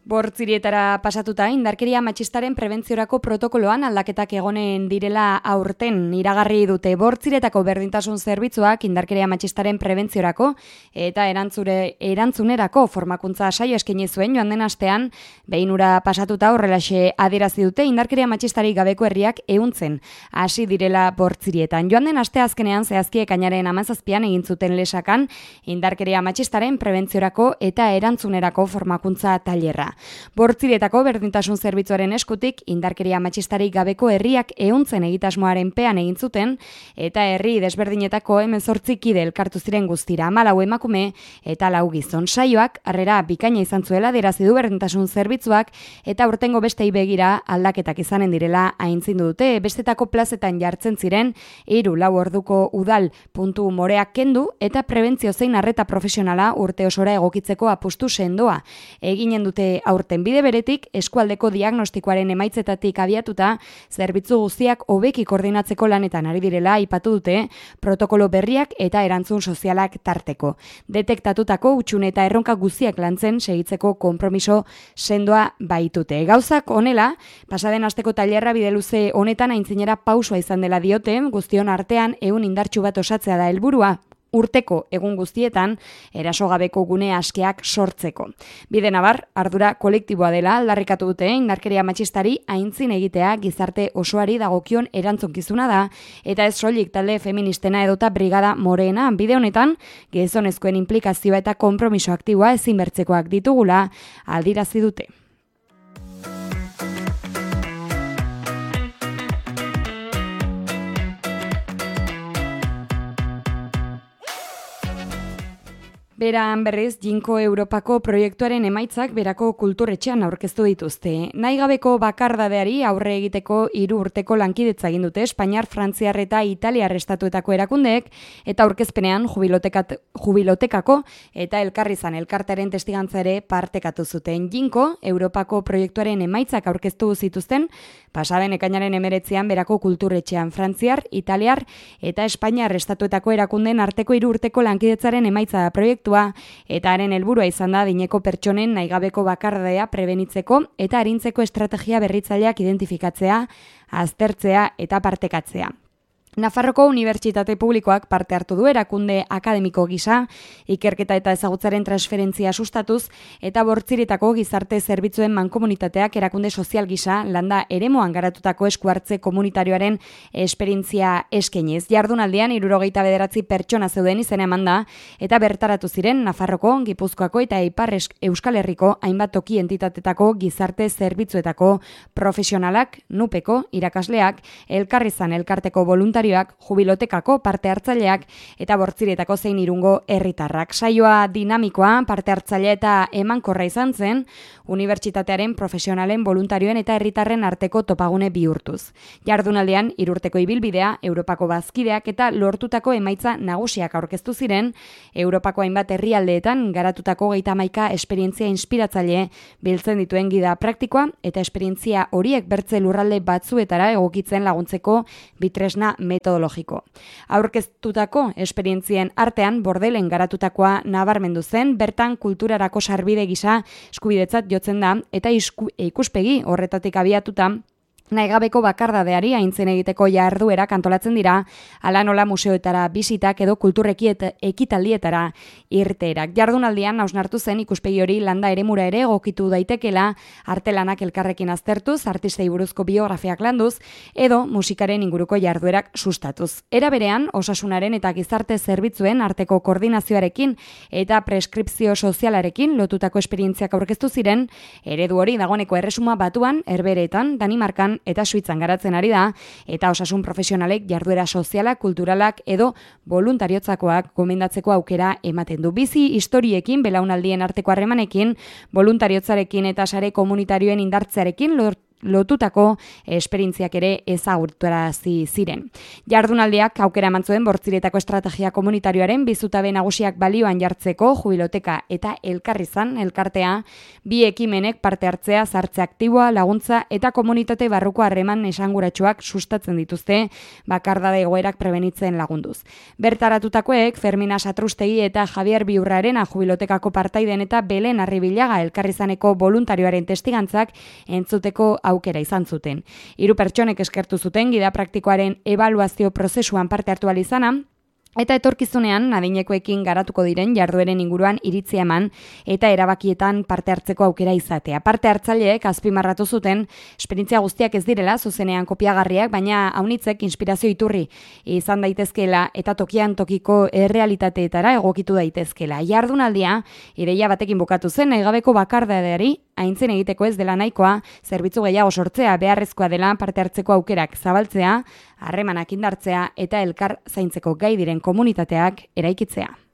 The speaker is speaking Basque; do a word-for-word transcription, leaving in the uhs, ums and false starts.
Bortzirietara pasatuta indarkeria matxistaren prebentziorako protokoloan aldaketak egonen direla aurten iragarri dute. Bortziretako berdintasun zerbitzuak indarkeria matxistaren prebentziorako eta erantzure, erantzunerako formakuntza saio eskaini zuen joan den astean, behin ura pasatuta horrelaxe adierazi dute indarkeria matxistarik gabeko herriak ehuntzen hasi direla Bortzirietan. Joan den aste azkenean zehazki ekainaren hamazazpian egin zuten lesakan indarkeria matxistaren prebentziorako eta erantzunerako formakuntza tailerra. Bortzirietako berdintasun zerbitzuaren eskutik indarkeria matxistarik gabeko herriak ehuntzen egitasmoaren pean egin zuten eta herri desberdinetako hemezortzi kide elkartu ziren guztira, hamalau emakume eta lau gizon. Saioak harrera bikaina izan zuela adierazi du berdintasun zerbitzuak eta aurtengo bestei begira aldaketak izanen direla aintzindu dute. Bestetako plazetan jartzen ziren hiru lau orduko udal puntu moreak kendu eta prebentzio zein arreta profesionala urte osora egokitzeko apustu sendoa eginen dute aurten. Bide beretik, eskualdeko diagnostikoaren emaitzetatik abiatuta, zerbitzu guztiak hobeki koordinatzeko lanetan ari direla aipatu dute protokolo berriak eta erantzun sozialak tarteko. Detektatutako hutsune eta erronka guztiak lantzen segitzeko konpromiso sendoa baitute. Gauzak honela, pasaden asteko tailerra bide luze honetan aintzinera pausua izan dela diote, guztion artean ehun indartsu bat osatzea da helburua. Urteko egun guztietan erasogabeko gune askeak sortzeko. Bide nabar, ardura kolektiboa dela aldarrikatu dute indarkeria matxistari aintzin egitea gizarte osoari dagokion erantzunkizuna da eta ez soilik talde feministena edota brigada moreena. Bide honetan, gizonezkoen implikazioa eta konpromiso aktiboa ezinbertzekoak ditugula aldirazi dute. Beran berriz, Jinko Europako proiektuaren emaitzak berako kulturretxean aurkeztu dituzte. Naigabeko bakardadeari aurre egiteko hiru urteko lankidetza egin dute Espainiar, Frantziar eta Italiar estatuetako erakundeek eta aurkezpenean jubilotekako eta elkarrizan elkartearen testigantza ere partekatu zuten. Jinko Europako proiektuaren emaitzak aurkeztu zituzten pasaden ekainaren hemeretzian berako kulturretxean Frantziar, Italiar eta Espainiar estatuetako erakundeen arteko hiru urteko lankidetzaren emaitza da proiektu eta haren helburua izan da adineko pertsonen naigabeko bakardadea prebenitzeko eta arintzeko estrategia berritzaileak identifikatzea, aztertzea eta partekatzea. Nafarroko Unibertsitate Publikoak parte hartu du erakunde akademiko gisa, ikerketa eta ezagutzaren transferentzia sustatuz eta Bortzirietako gizarte zerbitzuen mankomunitateak erakunde sozial gisa landa eremuan garatutako eskuartze komunitarioaren esperientzia eskainiz. Jardunaldian hirurogeita bederatzi pertsona zeuden izena emanda eta bertaratu ziren Nafarroko, Gipuzkoako eta Ipar Euskal Herriko hainbat toki entitatetako gizarte zerbitzuetako profesionalak, nupeko, irakasleak, elkarrizan elkarteko voluntarioak, jubilotekako parte hartzaileak eta Bortzirietako zein irungo herritarrak. Saioa dinamikoa, parte hartzaile eta emankorra izan zen, unibertsitatearen profesionalen voluntarioen eta herritarren arteko topagune bihurtuz. Jardunaldean, hirurteko ibilbidea, Europako bazkideak eta lortutako emaitza nagusiak aurkeztu ziren, Europako hainbat herrialdeetan garatutako geita hamaika esperientzia inspiratzaile biltzen dituen gida praktikoa eta esperientzia horiek bertze lurralde batzuetara egokitzen laguntzeko bitresna metodologiko. Aurkeztutako esperientzien artean bordelen garatutakoa nabarmendu zen, bertan kulturarako sarbide gisa eskubidetzat jotzen da eta ikuspegi horretatik abiatuta naigabeko bakardadeari aintzen egiteko jarduerak antolatzen dira, hala nola museoetara bisitak edo kulturreki ekitaldietara irteerak. Jardunaldian hausnartu zen ikuspegi hori landa eremura ere egokitu daitekela, artelanak elkarrekin aztertuz, artistei buruzko biografiak landuz, edo musikaren inguruko jarduerak sustatuz. Era berean, osasunaren eta gizarte zerbitzuen arteko koordinazioarekin eta preskripzio sozialarekin lotutako esperientziak aurkeztu ziren, eredu hori dagoeneko erresuma batuan, Herbehereetan, Danimarkan eta Suitzan garatzen ari da, eta osasun profesionalek jarduera sozialak, kulturalak edo voluntarioetzakoak gomendatzeko aukera ematen du. Bizi historiekin, belaunaldien arteko harremanekin, voluntarioetzarekin eta sare komunitarioen indartzearekin lotutako esperientziak ere ezagutarazi ziren. Jardunaldiak aukera eman zuen Bortziretako estrategia komunitarioaren bizutabe nagusiak balioan jartzeko jubiloteka eta elkarrizan elkartea bi ekimenek parte hartzea, sartze aktiboa, laguntza eta komunitate barruko harreman esanguratsuak sustatzen dituzte bakardade egoerak prebenitzen lagunduz. Bertaratutakoek Fermina Satrustegi eta Javier Biurrarena jubilotekako partaideen eta Belen Arribilaga elkarrizaneko voluntarioaren testigantzak entzuteko aukera izan zuten. Hiru pertsonek eskertu zuten gida praktikoaren ebaluazio prozesuan parte hartu ahal izana, eta etorkizunean adinekoekin garatuko diren jardueren inguruan iritzia eman eta erabakietan parte hartzeko aukera izatea. Parte hartzaileek azpimarratu zuten esperientzia guztiak ez direla zuzenean kopiagarriak, baina aunitzek inspirazio iturri izan daitezkeela eta tokian tokiko errealitateetara egokitu daitezkeela. Jardunaldia ideia batekin bukatu zen, naigabeko bakardadeari aintzen egiteko ez dela nahikoa, zerbitzu gehiago sortzea, beharrezkoa dela parte hartzeko aukerak zabaltzea, harremanak indartzea eta elkar zaintzeko gai diren komunitateak eraikitzea.